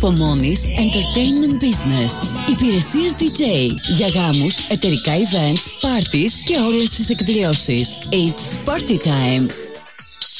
Pomonis Entertainment Business. Υπηρεσίες DJ για γάμους, εταιρικά events, parties και όλες τις εκδηλώσεις. It's party time.